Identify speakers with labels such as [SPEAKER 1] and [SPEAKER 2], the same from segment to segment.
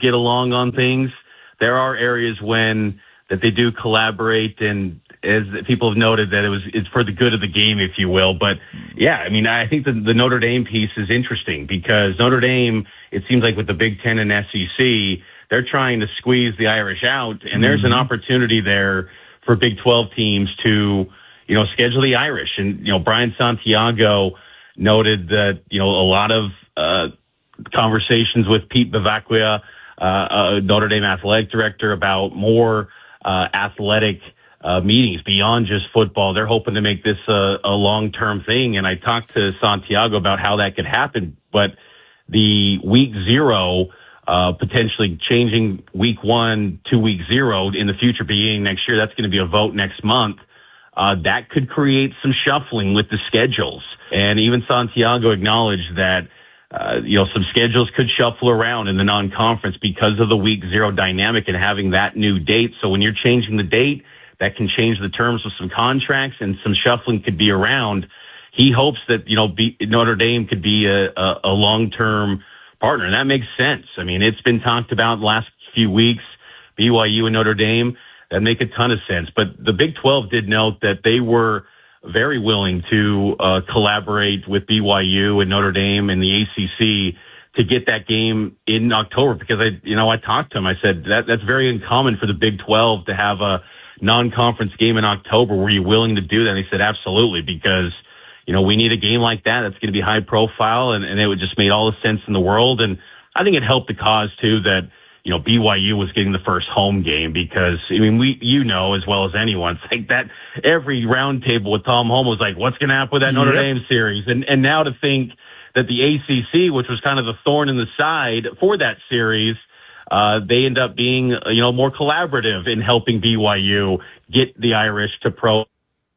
[SPEAKER 1] get along on things. There are areas that they do collaborate, and as people have noted, that it's for the good of the game, if you will. But yeah, I mean, I think the Notre Dame piece is interesting because Notre Dame, it seems like with the Big Ten and SEC, they're trying to squeeze the Irish out, and there's an opportunity there for Big 12 teams to, schedule the Irish. And, Brian Santiago noted that, a lot of conversations with Pete Bavacqua, Notre Dame athletic director, about more athletic meetings beyond just football. They're hoping to make this a long-term thing. And I talked to Santiago about how that could happen, but the week 0, potentially changing week 1 to week 0 in the future, beginning next year, that's going to be a vote next month. That could create some shuffling with the schedules. And even Santiago acknowledged that, some schedules could shuffle around in the non-conference because of the week 0 dynamic and having that new date. So when you're changing the date, that can change the terms of some contracts and some shuffling could be around. He hopes that, Notre Dame could be a long-term partner, and that makes sense. I mean, it's been talked about the last few weeks, BYU and Notre Dame. That make a ton of sense. But the Big 12 did note that they were very willing to collaborate with BYU and Notre Dame and the ACC to get that game in October, because I talked to him. I said that's very uncommon for the Big 12 to have a non-conference game in October. Were you willing to do that? And he said absolutely, because we need a game like that that's going to be high profile, and it would just made all the sense in the world. And I think it helped the cause too that BYU was getting the first home game, because I mean as well as anyone, it's like that every round table with Tom Holmoe was like, what's going to happen with that Notre Dame series? And now to think that the ACC, which was kind of the thorn in the side for that series, they end up being, more collaborative in helping BYU get the Irish to pro.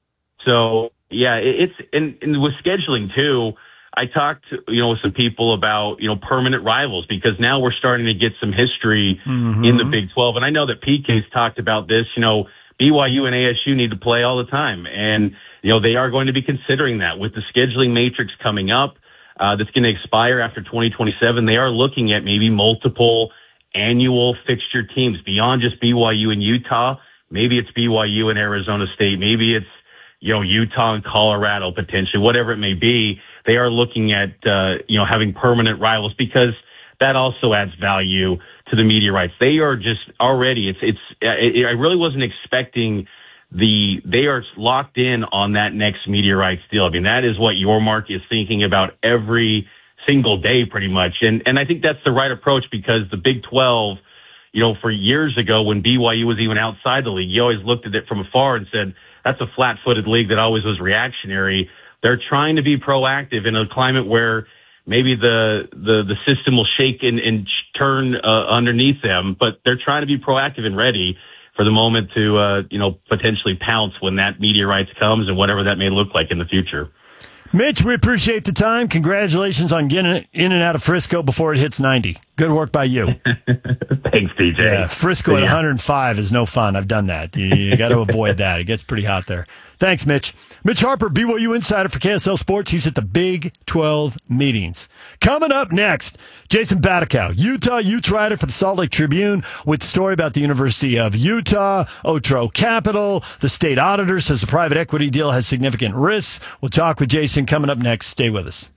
[SPEAKER 1] So, yeah, and with scheduling, too, I talked, with some people about, permanent rivals, because now we're starting to get some history in the Big 12. And I know that PK's talked about this, BYU and ASU need to play all the time. And, they are going to be considering that with the scheduling matrix coming up. That's going to expire after 2027. They are looking at maybe multiple annual fixture teams beyond just BYU and Utah. Maybe it's BYU and Arizona State. Maybe it's, Utah and Colorado potentially, whatever it may be. They are looking at, having permanent rivals, because that also adds value to the media rights. They are just already, I really wasn't expecting they are locked in on that next media rights deal. I mean, that is what your market is thinking about every single day pretty much. And I think that's the right approach, because the Big 12, for years ago when BYU was even outside the league, you always looked at it from afar and said, that's a flat-footed league that always was reactionary. They're trying to be proactive in a climate where maybe the system will shake and turn underneath them, but they're trying to be proactive and ready for the moment to, potentially pounce when that media rights comes and whatever that may look like in the future.
[SPEAKER 2] Mitch, we appreciate the time. Congratulations on getting in and out of Frisco before it hits 90. Good work by you.
[SPEAKER 1] Thanks, DJ.
[SPEAKER 2] Yeah, Frisco at 105 is no fun. I've done that. You got to avoid that. It gets pretty hot there. Thanks, Mitch. Mitch Harper, BYU insider for KSL Sports. He's at the Big 12 meetings. Coming up next, Jason Batikow, Utah Utes writer for the Salt Lake Tribune, with a story about the University of Utah, Otro Capital. The state auditor says the private equity deal has significant risks. We'll talk with Jason coming up next. Stay with us.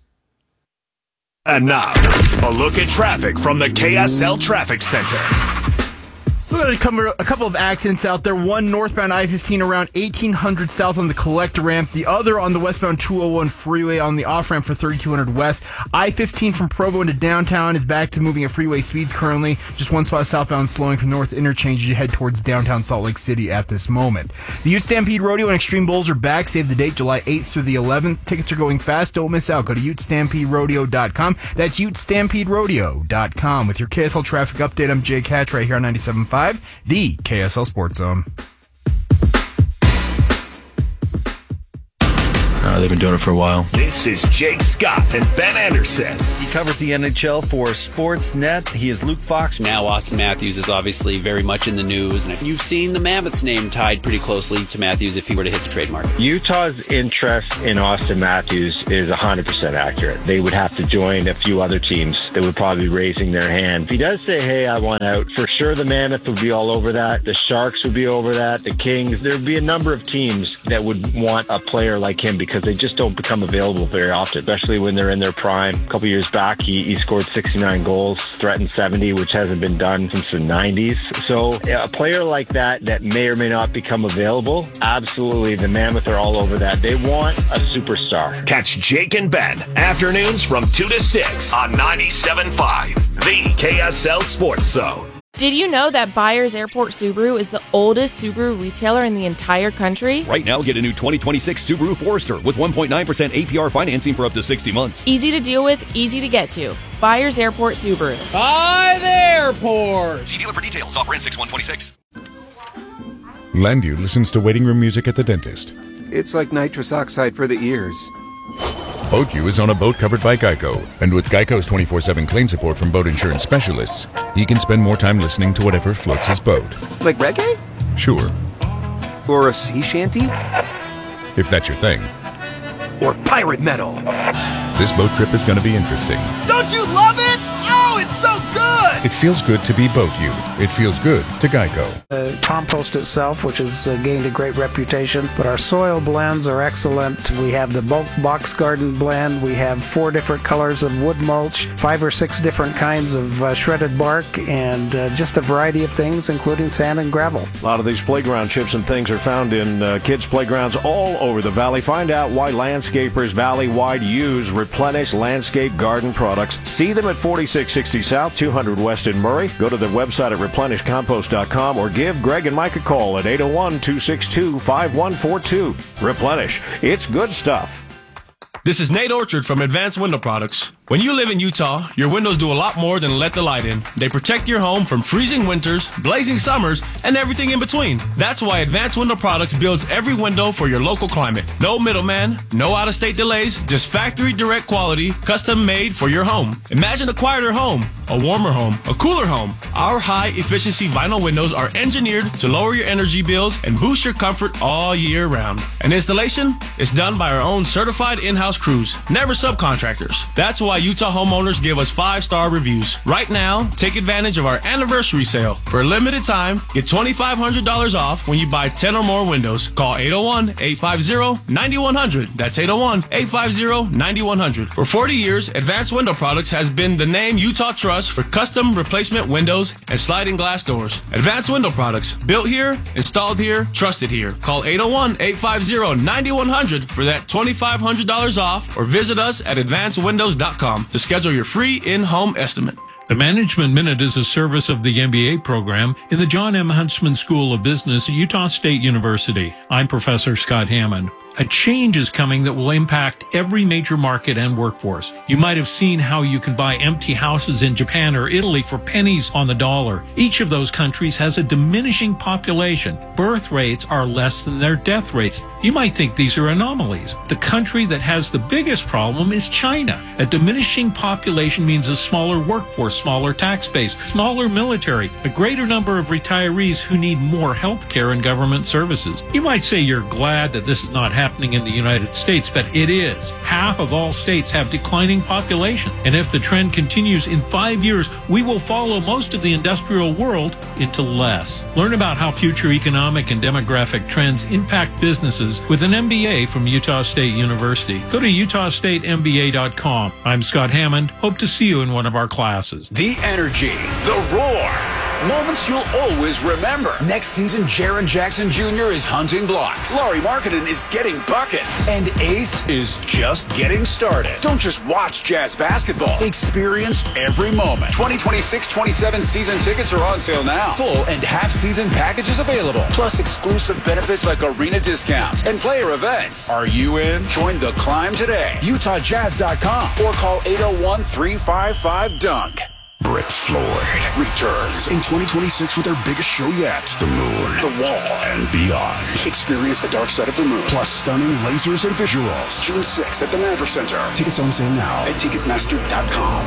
[SPEAKER 3] And now, a look at traffic from the KSL Traffic Center.
[SPEAKER 4] So a couple of accidents out there. One northbound I-15 around 1800 south on the collector ramp. The other on the westbound 201 freeway on the off-ramp for 3200 west. I-15 from Provo into downtown is back to moving at freeway speeds currently. Just one spot southbound slowing from North Interchange as you head towards downtown Salt Lake City at this moment. The Ute Stampede Rodeo and Extreme Bowls are back. Save the date, July 8th through the 11th. Tickets are going fast. Don't miss out. Go to UteStampedeRodeo.com. That's UteStampedeRodeo.com. With your KSL traffic update, I'm Jake Hatch right here on 97.5. The KSL Sports Zone.
[SPEAKER 5] They've been doing it for a while.
[SPEAKER 3] This is Jake Scott and Ben Anderson.
[SPEAKER 6] He covers the NHL for Sportsnet. He is Luke Fox.
[SPEAKER 7] Now Austin Matthews is obviously very much in the news, and you've seen the Mammoth's name tied pretty closely to Matthews if he were to hit the trademark.
[SPEAKER 8] Utah's interest in Austin Matthews is 100% accurate. They would have to join a few other teams that would probably be raising their hand. If he does say, hey, I want out, for sure the Mammoth would be all over that. The Sharks would be over that. The Kings. There would be a number of teams that would want a player like him because they just don't become available very often, especially when they're in their prime. A couple years back, he scored 69 goals, threatened 70, which hasn't been done since the 90s. So a player like that may or may not become available, absolutely, the Mammoth are all over that. They want a superstar.
[SPEAKER 3] Catch Jake and Ben afternoons from 2 to 6 on 97.5, the KSL Sports Zone.
[SPEAKER 9] Did you know that Byers Airport Subaru is the oldest Subaru retailer in the entire country?
[SPEAKER 10] Right now, get a new 2026 Subaru Forester with 1.9% APR financing for up to 60 months.
[SPEAKER 9] Easy to deal with, easy to get to. Byers Airport Subaru.
[SPEAKER 11] By the airport!
[SPEAKER 10] See dealer for details. Offer ends 6/126.
[SPEAKER 12] Landu listens to waiting room music at the dentist.
[SPEAKER 13] It's like nitrous oxide for the ears.
[SPEAKER 12] BoatU is on a boat covered by Geico, and with Geico's 24/7 claim support from boat insurance specialists, he can spend more time listening to whatever floats his boat.
[SPEAKER 13] Like reggae?
[SPEAKER 12] Sure.
[SPEAKER 13] Or a sea shanty?
[SPEAKER 12] If that's your thing.
[SPEAKER 13] Or pirate metal?
[SPEAKER 12] This boat trip is going to be interesting.
[SPEAKER 11] Don't you love it? Oh, it's so good!
[SPEAKER 12] It feels good to be BoatU. It feels good to Geico.
[SPEAKER 14] The compost itself, which has gained a great reputation, but our soil blends are excellent. We have the bulk box garden blend. We have 4 different colors of wood mulch, 5 or 6 different kinds of shredded bark, and just a variety of things, including sand and gravel.
[SPEAKER 15] A lot of these playground chips and things are found in kids' playgrounds all over the valley. Find out why landscapers valley-wide use Replenish landscape garden products. See them at 4660 South, 200 West in Murray. Go to their website at replenishcompost.com or give Greg and Mike a call at 801-262-5142. Replenish. It's good stuff.
[SPEAKER 16] This is Nate Orchard from Advanced Window Products. When you live in Utah, your windows do a lot more than let the light in. They protect your home from freezing winters, blazing summers, and everything in between. That's why Advanced Window Products builds every window for your local climate. No middleman, no out-of-state delays, just factory direct quality, custom made for your home. Imagine a quieter home, a warmer home, a cooler home. Our high-efficiency vinyl windows are engineered to lower your energy bills and boost your comfort all year round. And installation is done by our own certified in-house crews, never subcontractors. That's why Utah homeowners give us 5-star reviews. Right now, take advantage of our anniversary sale. For a limited time, get $2,500 off when you buy 10 or more windows. Call 801-850-9100. That's 801-850-9100. For 40 years, Advanced Window Products has been the name Utah trusts for custom replacement windows and sliding glass doors. Advanced Window Products, built here, installed here, trusted here. Call 801-850-9100 for that $2,500 off, or visit us at advancedwindows.com to schedule your free in-home estimate.
[SPEAKER 17] The Management Minute is a service of the MBA program in the John M. Huntsman School of Business at Utah State University. I'm Professor Scott Hammond. A change is coming that will impact every major market and workforce. You might have seen how you can buy empty houses in Japan or Italy for pennies on the dollar. Each of those countries has a diminishing population. Birth rates are less than their death rates. You might think these are anomalies. The country that has the biggest problem is China. A diminishing population means a smaller workforce, smaller tax base, smaller military, a greater number of retirees who need more health care and government services. You might say you're glad that this is not happening in the United States, but it is. Half of all states have declining population. And if the trend continues in 5 years, we will follow most of the industrial world into less. Learn about how future economic and demographic trends impact businesses with an MBA from Utah State University. Go to utahstatemba.com. I'm Scott Hammond. Hope to see you in one of our classes.
[SPEAKER 3] The energy, the roar. Moments you'll always remember. Next season, Jaren Jackson Jr. is hunting blocks. Laurie Markkinen is getting buckets. And Ace is just getting started. Don't just watch Jazz basketball. Experience every moment. 2026-27 season tickets are on sale now. Full and half-season packages available. Plus exclusive benefits like arena discounts and player events. Are you in? Join the climb today. UtahJazz.com or call 801-355-DUNK. Brick Floored returns in 2026 with their biggest show yet. The Moon, The Wall, and beyond. Experience the dark side of the moon, plus stunning lasers and visuals. June 6th at the Maverick Center. Tickets on sale now at Ticketmaster.com.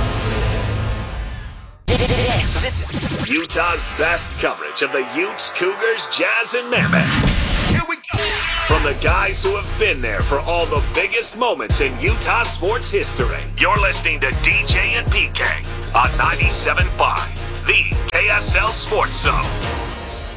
[SPEAKER 5] This is Utah's best coverage of the Utes, Cougars, Jazz, and Mammoth. Here we go. From the guys who have been there for all the biggest moments in Utah sports history. You're listening to DJ and PK on 97.5, the KSL Sports Zone.